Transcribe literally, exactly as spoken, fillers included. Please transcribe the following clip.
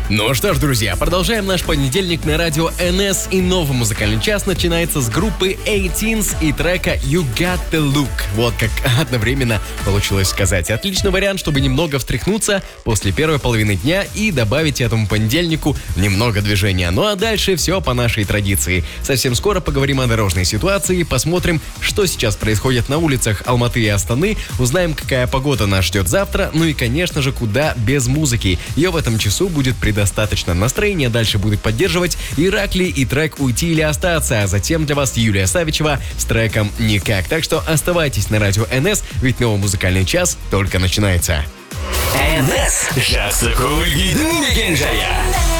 Ну что ж, друзья, продолжаем наш понедельник на радио эн эс, и новый музыкальный час начинается с группы eighteens и трека You Got The Look. Вот как одновременно получилось сказать. Отличный вариант, чтобы немного встряхнуться после первой половины дня и добавить этому понедельнику немного движения. Ну а дальше все по нашей традиции. Совсем скоро поговорим о дорожной ситуации, посмотрим, что сейчас происходит на улицах Алматы и Астаны, узнаем, какая погода нас ждет завтра, ну и, конечно же, куда без музыки. Ее в этом часу будет предоставлено достаточно. Настроение дальше будет поддерживать Иракли и трек «Уйти или остаться», а затем для вас Юлия Савичева с треком «Никак». Так что оставайтесь на радио эн эс, ведь новый музыкальный час только начинается. эн эс. Жақсы көңіл күйдің мекенжайы.